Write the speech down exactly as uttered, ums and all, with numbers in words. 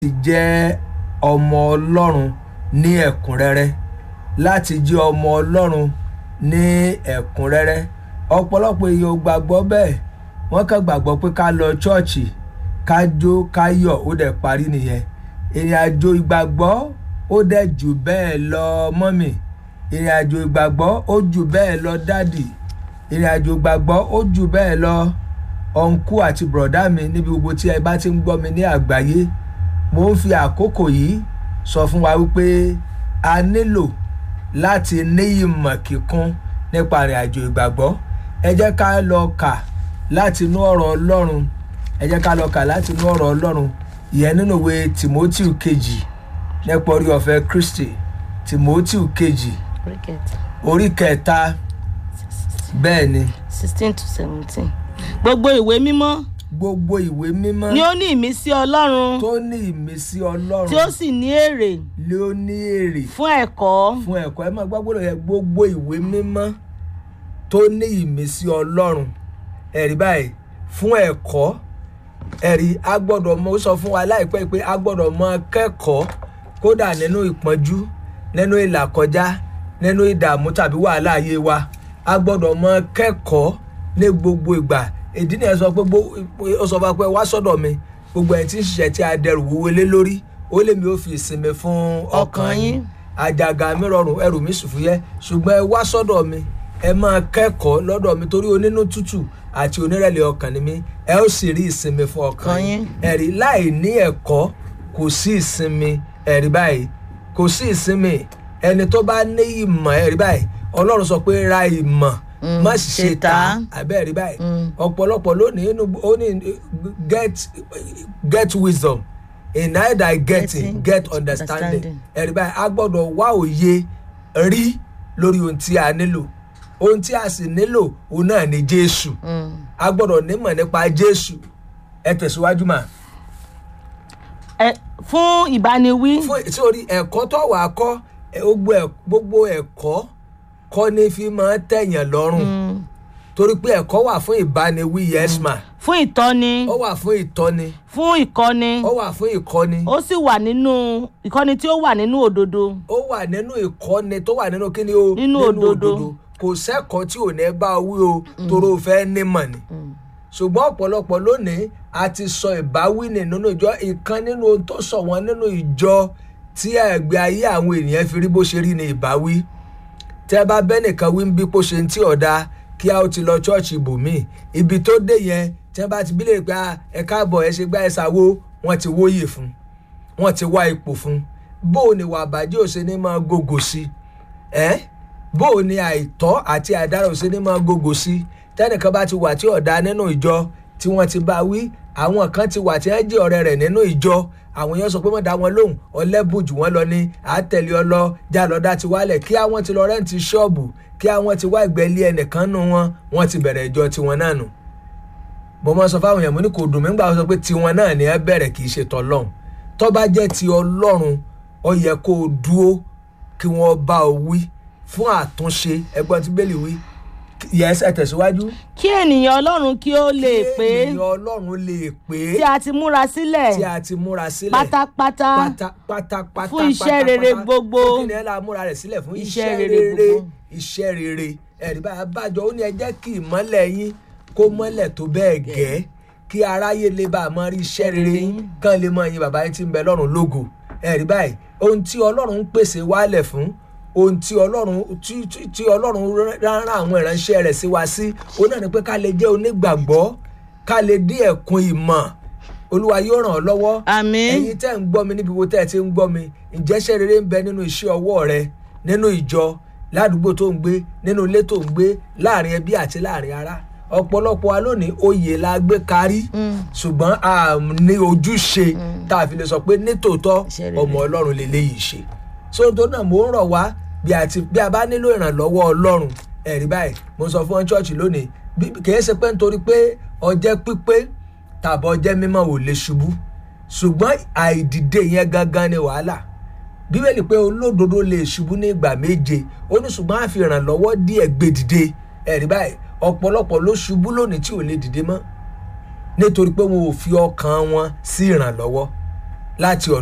jẹ́ ọmọ Ọlọ́run ní ẹ̀kúnrẹ́rẹ́ láti jẹ́ ọmọ Ọlọ́run ní ẹ̀kúnrẹ́rẹ́ ọ̀pọ̀lọpọ̀ èèyàn ò gbàgbọ́ bẹ́ẹ̀ wọ́n kàn gbàgbọ́ pé ká lọ ṣọ́ọ̀ṣì ká jó ká yọ̀ ó dẹ̀ parí nìyẹn ìrìn àjò ìgbàgbọ́ ó dẹ̀ jù bẹ́ẹ̀ lọ mọ́mì ìrìn àjò ìgbàgbọ́ ó jù bẹ́ẹ̀ lọ dádì ìrìn àjò ìgbàgbọ́ ó jù bẹ́ẹ̀ lọ ọ̀nkú àti bùrọ̀dá mi níbi gbogbo tí ẹ bá ti ń gbọ́ mi ní àgbáyé mo ń fi àkókò yìí sọ fún wa wípé a nílò láti ní ìmọ̀ kíkún nípa ìrìn àjò ìgbàgbọ́ ẹ jẹ́ ká lọ kà láti inú ọ̀rọ̀ Ọlọ́run ẹ jẹ́ ká lọ kà láti inú ọ̀rọ̀ Ọlọ́run ìyẹn nínú ìwé Timothy kejì nípa orí ọ̀fẹ́ Kristi Timothy kejì orí kẹta bẹ́ẹ̀ ni sixteen to seventeen gbogbo ìwé mímọ́ gbogbo ìwé mímọ́ ni ó ní ìmísí Ọlọ́run tó ní ìmísí Ọlọ́run tí ó sì ní èrè ló ní èrè fún ẹ̀kọ́ fún ẹ̀kọ́ ẹ máa gbàgbọ́dọ̀ yẹ gbogbo ìwé mímọ́ tó ní ìmísí Ọlọ́run ẹ̀rí báyìí fún ẹ̀kọ́ ẹ̀rí a gbọ́dọ̀ mọ ó sọ fún wa láìpẹ́ pé a gbọ́dọ̀ mọ kẹ́kọ̀ọ́ kódà nínú ìpọ́njú nínú ìlàkọjá nínú ìdààmú tàbí wàhálà ayé wa a gbọ́dọ̀ mọ kẹ́kọ̀ọ́ ní gbogbo ìgbà ìdí nìyẹn sọ pé ó sọ fún wa pé wá sọ́dọ̀ mi gbogbo ẹ̀ tí ń ṣiṣẹ́ tí a dẹrù wúwo lé lórí ó lè mi ó fi ìsinmi fún ọkàn yín àjàgà mi rọrùn ẹrù mi sì fúyẹ́ ṣùgbọ́n ẹ wá sọ́dọ̀ mi ẹ máa kẹ́kọ̀ọ́ lọ́dọ̀ mi torí onínú tútù àti onírẹ̀lẹ̀ ọkàn ni mí ẹ ó sì rí ìsinmi fún ọkàn yín ẹ̀rí láì ní ẹ̀kọ́ kò sí ìsinmi ẹ̀rí báyìí kò sí ìsinmi ẹni tó bá ní ìmọ̀ ẹ̀rí báyìí Ọlọ́run sọ pé ra ìmọ̀ má ṣe ta àbẹ́ẹ̀rí báyìí ọ̀pọ̀lọpọ̀ lónìí ó ní get get wisdom in either getting get understanding ẹ̀rí báyìí a gbọ́dọ̀ wá òye rí lórí ohun tí a nílò ohun tí a sì nílò òun náà ni Jésù a gbọ́dọ̀ nímọ̀ nípa Jésù ẹ tẹ̀síwájú mà. fún ìbániwí. fún sórí ẹ̀kọ́ tó wà á kọ́ gbogbo ẹ̀kọ́ kọ́ ní fi máa tẹ̀yàn lọ́rùn torí pé ẹ̀kọ́ wà fún ìbániwí yes ma. fún ìtọ́ni. ó wà fún ìtọ́ni. fún ìkọ́ni. ó wà fún ìkọ́ni. ó sì wà nínú ìkọ́ni tí ó wà nínú òdodo. ó wà nínú ìkọ́ni tó wà nínú kíni o. nínú òdodo. kò sẹ́kọ̀ọ́ tí ò ní bá wí o torí o fẹ́ nímọ̀ ni. ṣùgbọ́n ọ̀pọ̀lọpọ̀ lónìí a ti sọ ìbáwí nínú ìjọ ìkan nínú ohun tó sọ wọ́n nínú ìjọ tí ẹgbẹ́ ayé àwọn ènìyàn fi rí bó ṣe rí ni ìbáwí. tẹ́ bá bẹ́ nìkan wí ń bí pò ṣe ń tí ọ̀dà kí a ó ti lọ ṣọ́ọ̀ṣì ibòmíì ibi tó dé yẹn tí wọ́n bá ti bílẹ̀ pé ẹ káàbọ̀ ẹ ṣe gbá ẹ ṣàwó wọ́n ti wóyè fún wọ́n ti wá ipò fún bó o ní wà bàjẹ́ ò ṣe ní máa gògò sí ẹ́ bó o ní àìtọ́ àti àìdára ò ṣe ní máa gògò sí tẹ́nìkan bá ti wà tí ọ̀dà nínú ìjọ tí wọ́n ti bá wí àwọn kan ti wà tí wọ́n jẹ́ ọ̀rẹ́ rẹ̀ nínú ìjọ àwọn èèyàn sọ pé wọ́n dá wọn lóhùn ọlẹ́bùjù wọn lọ ní àtẹ̀lé ọlọ jálọ́dá ti wálẹ̀ kí àwọn ti lọ rẹ́ǹtì ṣọ́ọ̀bù kí àwọn ti wá ìgbẹ́lé ẹnìkan nù wọn wọ́n ti bẹ̀rẹ̀ ìjọ tiwọn náà nù. bó mọ́ sọ fáwọn èèyàn mo ní kò dùn mí gbà wọ́n sọ pé tiwọn náà ni ẹ bẹ̀rẹ̀ kì í ṣe tọ́lọ́run tó bá jẹ́ ti Ọlọ́run ó yẹ kó o dúó kí wọ́n bá o wí fún àtúnṣe ẹgbọ́n tí bẹ́ẹ̀lì wí yes ẹ tẹ̀síwájú. kí ènìyàn Ọlọ́run kí ó lè pé kí ènìyàn Ọlọ́run lè pé tí a ti múra sílẹ̀ tí a ti múra sílẹ̀ pátápátá pátápátá fún iṣẹ́ rere gbogbo kí ni ẹ la múra rẹ̀ sílẹ̀ fún iṣẹ́ rere iṣẹ́ rere ẹ̀rí bá a bájọ ó ní ẹ jẹ́ kí ìmọ́lẹ̀ yín kó mọ́lẹ̀ tó bẹ́ẹ̀ gẹ́ kí aráyé lè bá a mọ rí iṣẹ́ rere yín kán lè mọ yín bàbá yín tí ń bẹ lọ́run lógo ẹ̀rí báyìí ohun tí Ọlọ́run ń pèsè wálẹ̀ fún ohun tí Ọlọ́run tí tí Ọlọ́run rán àwọn ìránṣẹ́ rẹ̀ sí wa sí òun náà ni pé ká lè jẹ́ onígbàgbọ́ ká lè dí ẹ̀kún ìmọ̀ Olúwa yóò ràn ọ́ lọ́wọ́ àmín ẹ̀yin tẹ́ ń gbọ́ mi níbi wo tẹ́ ẹ ti ń gbọ́ mi ǹjẹ́ iṣẹ́ rere ń bẹ nínú iṣẹ́ ọwọ́ rẹ nínú ìjọ ládùúgbò tó ń gbé nínú ilé tó ń gbé láàrin ẹbí àti láàrin ará ọ̀pọ̀lọpọ̀ wa lónìí oyè la gbé kárí ṣùgbọ́n a ní ojúṣe tá a fi lè sọ pé nítòótọ́ ọmọ Ọlọ́run lè léyìí ṣe sóńtò náà mò ń rọ̀ wá bí a ti bí a bá nílò ìrànlọ́wọ́ Ọlọ́run ẹ̀rí báyìí mo sọ fún wọn ṣọ́ọ̀ṣì lónìí kì í ṣe pé nítorí pé ọjẹ́ pípé tàbí ọjẹ́ mímọ́ ò lè ṣubú ṣùgbọ́n àìdìde yẹn gangan ni wàhálà Bíbélì pé olódodo lè ṣubú ní ìgbà méje ó ní ṣùgbọ́n a fi ìrànlọ́wọ́ díẹ̀ gbé dìde ẹ̀rí báyìí ọ̀pọ̀lọpọ̀ ló ṣubú lónìí tí ò lè dìde mọ́ nítorí pé wọn ò fi ọkàn wọn sí ìrànlọ́wọ́ láti